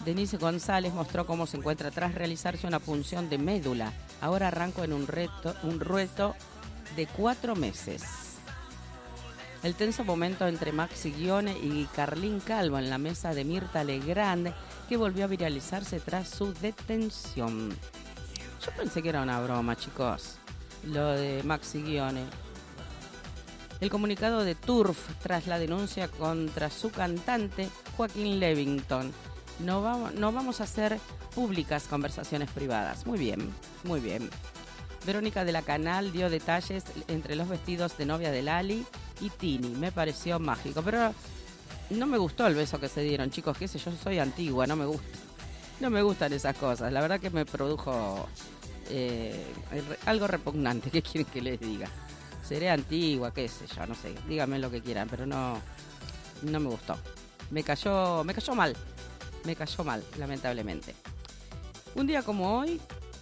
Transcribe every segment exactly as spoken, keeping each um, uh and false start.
Denise González mostró cómo se encuentra tras realizarse una punción de médula. Ahora arranco en un reto, un reto de cuatro meses. El tenso momento entre Maxi Guione y Carlín Calvo en la mesa de Mirta Legrand, que volvió a viralizarse tras su detención. Yo pensé que era una broma, chicos, lo de Maxi Guione. El comunicado de Turf tras la denuncia contra su cantante Joaquín Levington. No vamos, no vamos a hacer públicas conversaciones privadas. Muy bien, muy bien. Verónica de la Canal dio detalles entre los vestidos de novia de Lali y Tini. Me pareció mágico, pero no me gustó el beso que se dieron, chicos. Qué sé yo, soy antigua, no me gusta. No me gustan esas cosas. La verdad que me produjo eh, algo repugnante. ¿Qué quieren que les diga? Seré antigua, qué sé yo, no sé. Díganme lo que quieran, pero no, no me gustó. Me cayó, me cayó mal. Me cayó mal, lamentablemente. Un día como hoy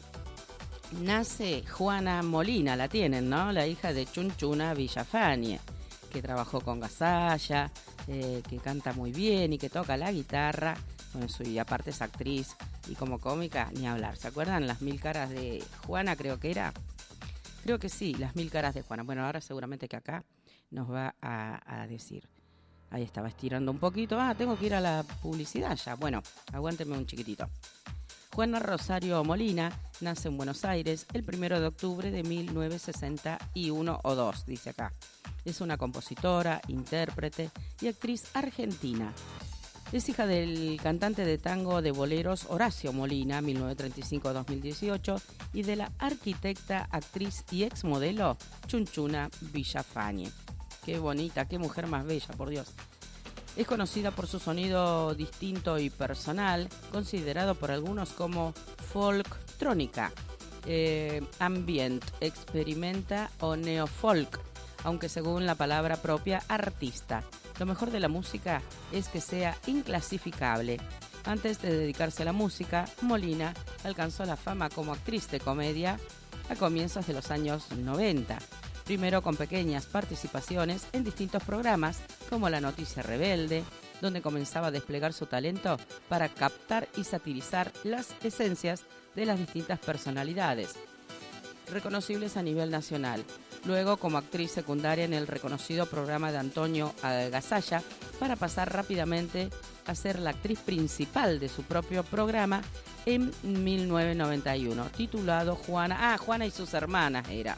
nace Juana Molina, la tienen, ¿no? La hija de Chunchuna Villafañe, que trabajó con Gasalla, eh, que canta muy bien y que toca la guitarra. Bueno, su, y aparte es actriz y como cómica, ni hablar. ¿Se acuerdan? Las mil caras de Juana, creo que era. Creo que sí, las mil caras de Juana. Bueno, ahora seguramente que acá nos va a, a decir. Ahí estaba estirando un poquito. Ah, tengo que ir a la publicidad ya. Bueno, aguánteme un chiquitito. Juana Rosario Molina nace en Buenos Aires el primero de octubre de mil novecientos sesenta y uno o dos, dice acá. Es una compositora, intérprete y actriz argentina. Es hija del cantante de tango de boleros Horacio Molina, mil novecientos treinta y cinco a dos mil dieciocho, y de la arquitecta, actriz y exmodelo Chunchuna Villafañe. Qué bonita, qué mujer más bella, por Dios. Es conocida por su sonido distinto y personal, considerado por algunos como folktrónica, eh, ambient, experimenta o neofolk, aunque según la palabra propia, artista. Lo mejor de la música es que sea inclasificable. Antes de dedicarse a la música, Molina alcanzó la fama como actriz de comedia a comienzos de los años noventa. Primero con pequeñas participaciones en distintos programas, como La Noticia Rebelde, donde comenzaba a desplegar su talento para captar y satirizar las esencias de las distintas personalidades, reconocibles a nivel nacional. Luego como actriz secundaria en el reconocido programa de Antonio Gasalla, para pasar rápidamente a ser la actriz principal de su propio programa en mil novecientos noventa y uno, titulado Juana, ah, Juana y sus hermanas era.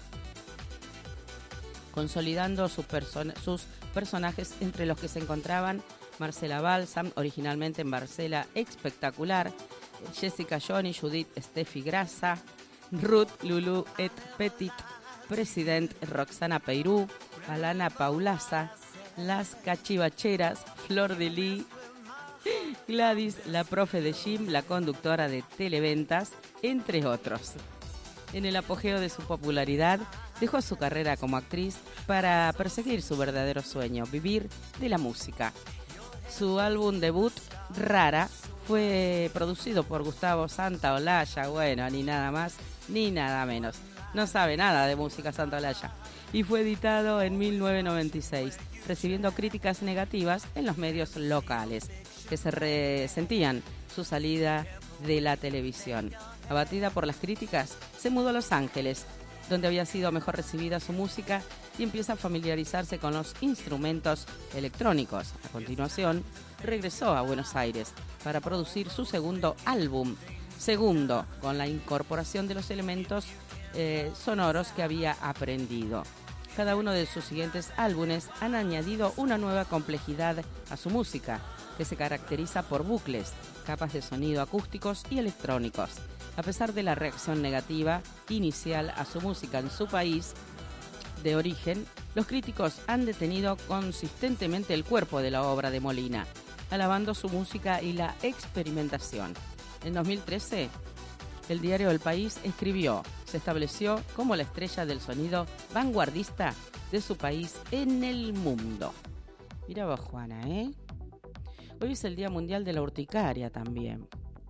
Consolidando sus, person- sus personajes, entre los que se encontraban Marcela Balsam, originalmente en Marcela Espectacular, Jessica Johnny, Judith Steffi Grassa, Ruth Lulu et Petit, President Roxana Peirú, Alana Paulaza, Las Cachivacheras, Flor de Lis, Gladys, la profe de gym, la conductora de televentas, entre otros. En el apogeo de su popularidad, dejó su carrera como actriz para perseguir su verdadero sueño, vivir de la música. Su álbum debut, Rara, fue producido por Gustavo Santaolalla, bueno, ni nada más ni nada menos. No sabe nada de música Santaolalla. Y fue editado en mil novecientos noventa y seis, recibiendo críticas negativas en los medios locales, que se resentían su salida de la televisión. Abatida por las críticas, se mudó a Los Ángeles, donde había sido mejor recibida su música, y empieza a familiarizarse con los instrumentos electrónicos. A continuación, regresó a Buenos Aires para producir su segundo álbum, segundo, con la incorporación de los elementos eh, sonoros que había aprendido. Cada uno de sus siguientes álbumes han añadido una nueva complejidad a su música, que se caracteriza por bucles, capas de sonido acústicos y electrónicos. A pesar de la reacción negativa inicial a su música en su país de origen, los críticos han detenido consistentemente el cuerpo de la obra de Molina, alabando su música y la experimentación. En dos mil trece, el diario El País escribió: se estableció como la estrella del sonido vanguardista de su país en el mundo. Mira vos, Juana, ¿eh? Hoy es el Día Mundial de la Urticaria también.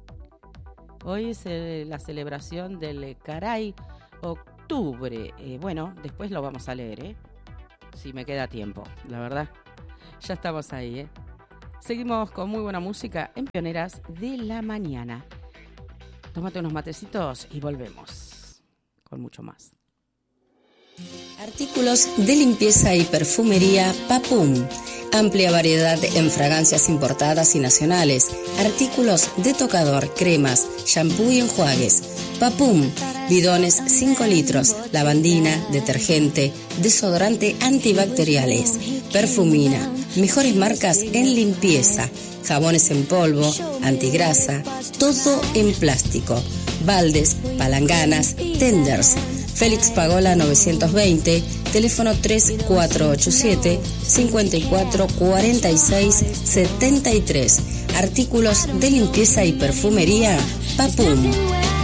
Hoy es eh, la celebración del Caray Octubre. Eh, bueno, después lo vamos a leer, ¿eh? Si me queda tiempo, la verdad. Ya estamos ahí, ¿eh? Seguimos con muy buena música en Pioneras de la Mañana. Tómate unos matecitos y volvemos con mucho más. Artículos de limpieza y perfumería Papum. Amplia variedad en fragancias importadas y nacionales. Artículos de tocador, cremas, shampoo y enjuagues. Papum. Bidones cinco litros. Lavandina, detergente, desodorante antibacteriales. Perfumina. Mejores marcas en limpieza. Jabones en polvo, antigrasa. Todo en plástico. Baldes, palanganas, tenders. Félix Pagola novecientos veinte, teléfono tres cuatro ocho siete, cinco cuatro cuatro seis siete tres. Artículos de limpieza y perfumería Papum.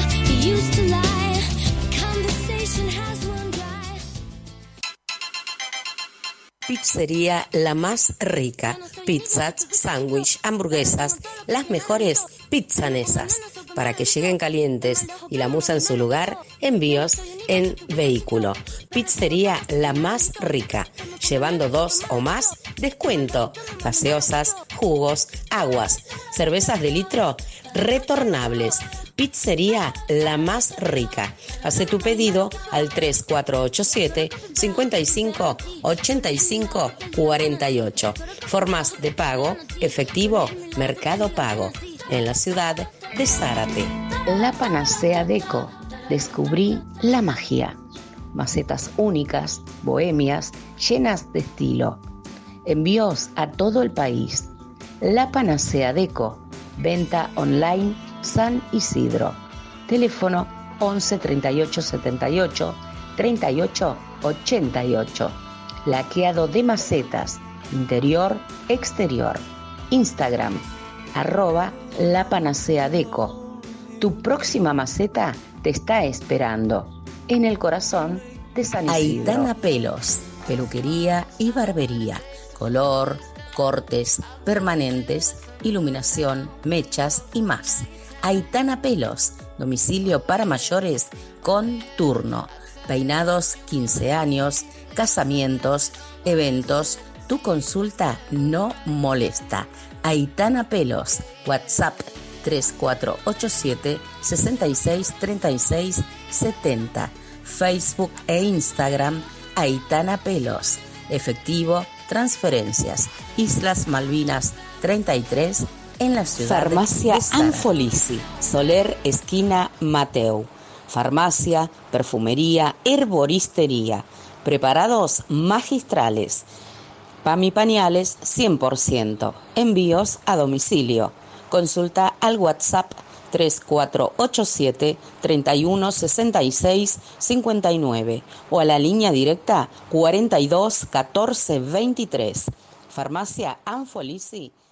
Pizzería La Más Rica. Pizzas, sándwich, hamburguesas, las mejores pizzanesas. Para que lleguen calientes y la musa en su lugar, envíos en vehículo. Pizzería La Más Rica. Llevando dos o más, descuento. Gaseosas, jugos, aguas, cervezas de litro, retornables. Pizzería La Más Rica. Hace tu pedido al tres cuatro ocho siete, cinco cinco, ocho cinco cuatro ocho. Formas de pago, efectivo, Mercado Pago. En la ciudad de Zárate. La Panacea Deco. Descubrí la magia. Macetas únicas, bohemias, llenas de estilo. Envíos a todo el país. La Panacea Deco. Venta online San Isidro. Teléfono once treinta y ocho setenta y ocho treinta y ocho ochenta y ocho. Laqueado de macetas, interior, exterior. Instagram, arroba La Panacea Deco. Tu próxima maceta te está esperando en el corazón de San Isidro. Aitana Pelos, peluquería y barbería. Color, cortes, permanentes, iluminación, mechas y más. Aitana Pelos, domicilio para mayores con turno. Peinados quince años, casamientos, eventos. Tu consulta no molesta. Aitana Pelos, WhatsApp tres cuatro ocho siete, seis seis tres seis siete cero. Facebook e Instagram Aitana Pelos. Efectivo, transferencias. Islas Malvinas treinta y tres en la ciudad. Farmacia de Zárate. Anfolisi, Soler esquina Mateu. Farmacia, perfumería, herboristería. Preparados magistrales. P A M y pañales cien por ciento. Envíos a domicilio. Consulta al WhatsApp tres cuatro ocho siete, treinta y uno, sesenta y seis, cincuenta y nueve o a la línea directa cuarenta y dos, catorce, veintitrés. Farmacia Anfolisi